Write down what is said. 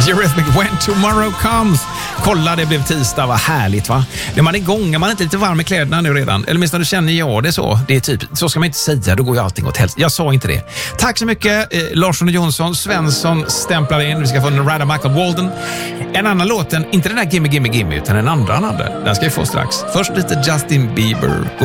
Eurythmics When Tomorrow Comes. Kolla, det blev tisdag, vad härligt va? När man är igång, är man inte lite varm i kläderna nu redan? Eller minst när du känner jag det så. Det är typ, så ska man inte säga, då går ju allting åt helst. Jag sa inte det. Tack så mycket Larsson och Jonsson. Svensson stämplar in. Vi ska få en Radha Michael Walden. En annan låten, inte den där Gimme Gimme Gimme utan en andra han hade. Den ska vi få strax. Först lite Justin Bieber.